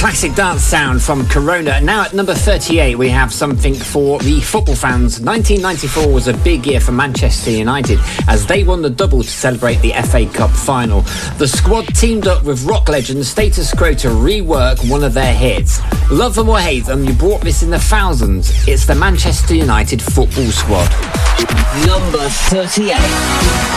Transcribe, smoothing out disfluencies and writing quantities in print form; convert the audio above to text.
classic dance sound from Corona. Now at number 38, we have something for the football fans. 1994 was a big year for Manchester United as they won the double to celebrate the FA Cup final. The squad teamed up with rock legend Status Quo to rework one of their hits. Love them or hate them, you brought this in the thousands. It's the Manchester United football squad. Number 38.